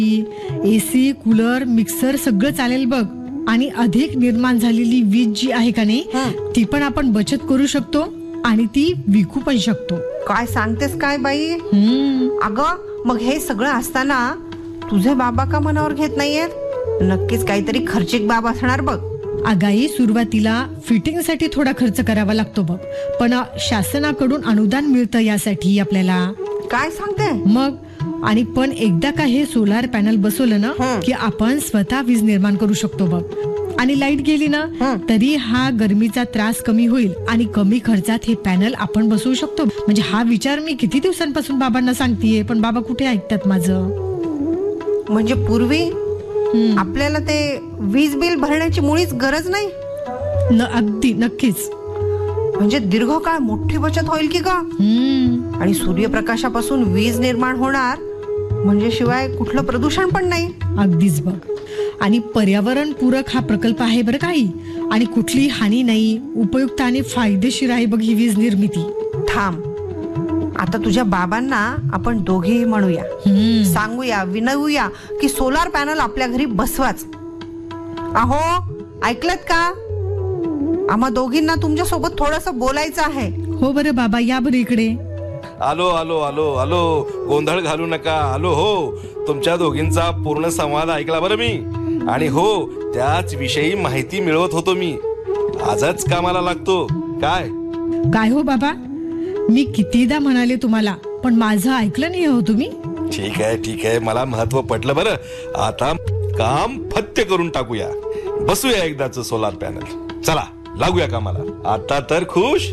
AC, cooler, mixer सगळं चालेल बघ. आणि अधिक निर्माण झालेली वीज जी आहे का नाही, ती पण आपण बचत करू शकतो आणि ती विकू पण शकतो. काय सांगतेस काय बाई? अगं मग हे सगळं असताना तुझे बाबा का मनावर घेत नाहीयेत? नक्कीच काहीतरी खर्चिक बाब असणार बघ. आगाई सुरुवातीला फिटिंगसाठी थोडा खर्च करावा लागतो बघ, पण शासनाकडून अनुदान मिळतं यासाठी आपल्याला. काय सांगते मग? आणि पण एकदा का हे सोलार पॅनल बसवलं ना की आपण स्वतः वीज निर्माण करू शकतो बघ. आणि लाईट गेली ना तरी हा गरमीचा त्रास कमी होईल आणि कमी खर्चात हे पॅनल आपण बसवू शकतो. म्हणजे हा विचार मी किती दिवसांपासून बाबांना सांगतेय, पण बाबा कुठे ऐकतात माझं. म्हणजे पूर्वी आपल्याला ते वीज बिल भरण्याची मुळीच गरज नाही. अगदी नक्कीच. म्हणजे दीर्घकाळ मोठी बचत होईल की का? आणि सूर्यप्रकाशापासून वीज निर्माण होणार म्हणजे शिवाय कुठलं प्रदूषण पण नाही. अगदीच बघ. आणि पर्यावरण पूरक हा प्रकल्प आहे बरं काही, आणि कुठली हानी नाही, उपयुक्त आणि फायदेशीर आहे बघ ही वीज निर्मिती. थांब, आता तुझ्या बाबांना आपण दोघेही म्हणूया, सांगूया, विनवूया की सोलार पॅनल आपल्या घरी बसवाच. अहो ऐकलत का? आम्हा दोघींना तुमच्या सोबत थोडंसं बोलायचं आहे. हो बरं बाबा, या बरं इकडे. आलो आलो आलो आलो, गोंधळ घालू नका. आलो हो. तुमच्या दोघींचा पूर्ण संवाद ऐकला बरं मी, आणि हो त्याच विषयी माहिती मिळवत होतो मी. आजच कामाला लागतो. काय काय हो बाबा, मी कितीदा म्हणाले तुम्हाला, पण माझं ऐकलं नाही हो तुम्ही. ठीक आहे ठीक आहे, मला महत्व पटलं बरं. आता काम फत्य करून टाकूया. बसूया एकदाच सोलार पॅनल. चला लागूया कामाला. आता तर खुश.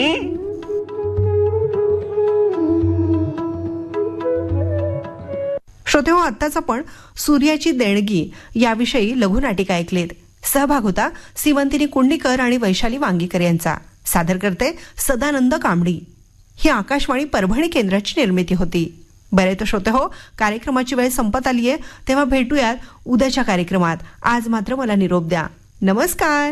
श्रोतेहो, आत्ताच आपण सूर्याची देणगी याविषयी लघुनाटिका ऐकलीत. सहभाग होता सिवंतिनी कुंडीकर आणि वैशाली वांगीकर यांचा. सादर करते सदानंद कांबडी. ही आकाशवाणी परभणी केंद्राची निर्मिती होती. बरे तर श्रोतेहो, कार्यक्रमाची वेळ संपत आलीय, तेव्हा भेटूयात उद्याच्या कार्यक्रमात. आज मात्र मला निरोप द्या. नमस्कार.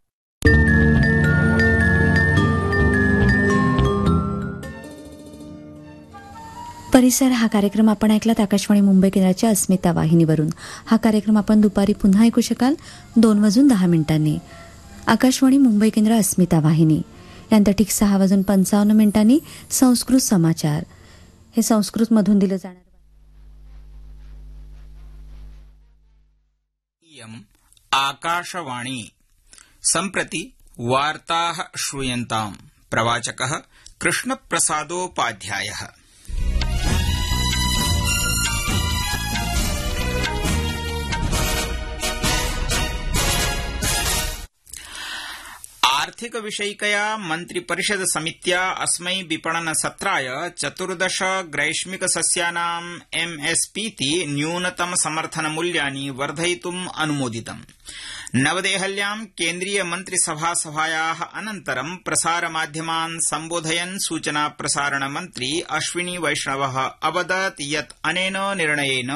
परिसर हा कार्यक्रम आपण ऐकलात आकाशवाणी मुंबई केंद्राच्या अस्मिता वाहिनीवरून. हा कार्यक्रम आपण दुपारी पुन्हा ऐकू शकाल 2:10 आकाशवाणी मुंबई केंद्र अस्मिता वाहिनी. यानंतर ठीक 6:55 संस्कृत समाचार. हे संस्कृत मधून दिलं जाणार. आकाशवाणी. सम्प्रति वार्ताः श्रूयन्ताम्. प्रवाचकः कृष्णप्रसादोपाध्यायः. आर्थिक विषयिकया मन्त्रिपरिषद समित्या अस्मै विपणन सत्राय 14 ग्रैष्मिक सस्यानां एमएसपीति न्यूनतम समर्थन मूल्यानि वर्धयितुम् अनुमोदितम्. नवदेहल्यां केन्द्रीय मन्त्रिसभायाः अनन्तरं प्रसारमाध्यमान् सम्बोधयन् सूचना प्रसारण मन्त्री अश्विनी वैष्णवः अवदत् यत् अनेन निर्णयेन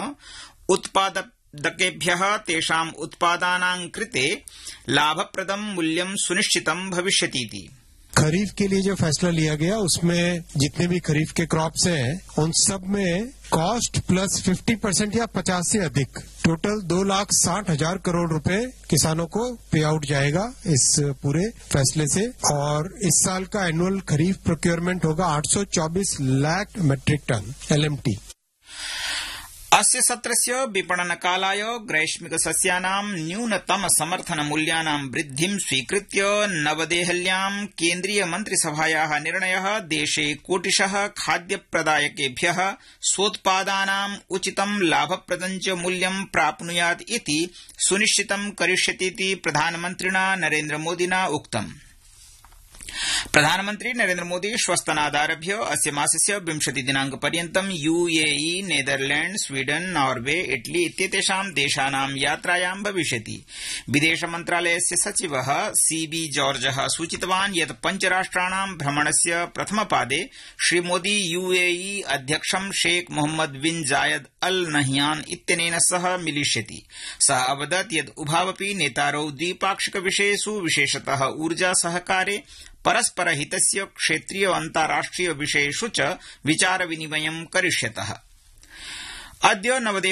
उत्पादकेभ्यः तेषाम् उत्पादानां कृते लाभप्रदं मूल्यं सुनिश्चितं भविष्यतीति. खरीफ के लिए जो फैसला लिया गया उसमें जितने भी खरीफ के क्रॉप्स हैं उन सब में कॉस्ट प्लस 50% या 50 से अधिक टोटल 2,60,000 करोड़ रुपए किसानों को पे आउट जाएगा इस पूरे फैसले से. और इस साल का एनुअल खरीफ प्रोक्योरमेंट होगा 824 लाख मेट्रिक टन एलएमटी. अस्य सत्रस्य विपणनकालाय ग्रैष्मिक सस्यानां न्यूनतम समर्थन मूल्यानां वृद्धिं स्वीकृत्य नवदेहल्यां केन्द्रीय मन्त्रिसभायाः निर्णयः देशे कोटिशः खाद्यप्रदायकेभ्यः स्वोत्पादानाम् उचितं लाभप्रदं च मूल्यं प्राप्नुयात् इति सुनिश्चितं करिष्यतीति प्रधानमन्त्रिणा नरेन्द्रमोदिना उक्तम्. प्रधानमन्त्री नरेन्द्रमोदी श्वस्तनादारभ्य अस्य मासस्य 20 दिनांकपर्यन्तं UAE, Netherland, Sweden, Norway, Italy इत्येतेषां देशानां यात्रायां भविष्यति. विदेशमन्त्रालयस्य सचिवः सीबी जॉर्जः सूचितवान् यत् पञ्चराष्ट्राणां भ्रमणस्य प्रथमपादे श्रीमोदी यूएई अध्यक्षं शेख मोहम्मद बिन जायद अल नह्यान इत्यनेन सह मिलिष्यति. सः अवदत् यत् उभावपि नेतारौ द्विपाक्षिक विषयेषु विशेषतः ऊर्जा सहकारे, परस्परहितस्य क्षेत्रीय अन्ताराष्ट्रिय विषयेषु च विचारविनिमयं करिष्यतः. अद्य नवदेहल्यां